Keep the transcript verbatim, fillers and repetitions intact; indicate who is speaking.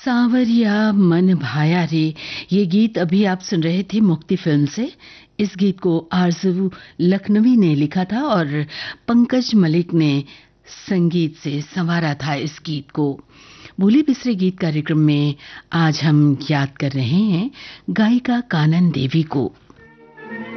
Speaker 1: सांवरिया मन भाया रे, ये गीत अभी आप सुन रहे थे मुक्ति फिल्म से। इस गीत को आरजू लखनवी ने लिखा था और पंकज मलिक ने संगीत से संवारा था इस गीत को। भूले बिसरे गीत कार्यक्रम में आज हम याद कर रहे हैं गायिका कानन देवी को।